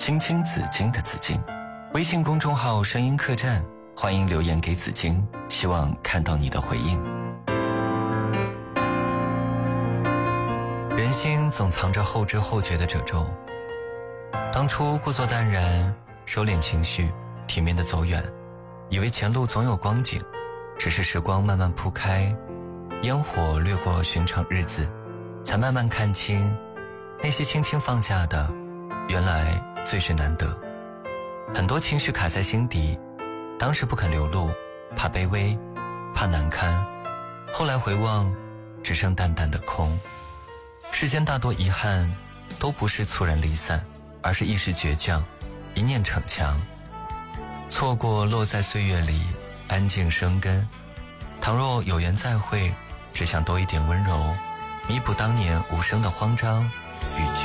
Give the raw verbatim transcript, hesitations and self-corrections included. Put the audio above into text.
青青子衿的子衿。微信公众号声音客栈，欢迎留言给子衿，希望看到你的回应。人心总藏着后知后觉的褶皱，当初故作淡然，收敛情绪，体面的走远，以为前路总有光景，只是时光慢慢铺开，烟火掠过寻常日子，才慢慢看清，那些轻轻放下的，原来最是难得。很多情绪卡在心底，当时不肯流露，怕卑微，怕难堪，后来回望，只剩淡淡的空。世间大多遗憾，都不是猝然离散，而是一时倔强，一念逞强。错过落在岁月里，安静生根。倘若有缘再会，只想多一点温柔，弥补当年无声的慌张与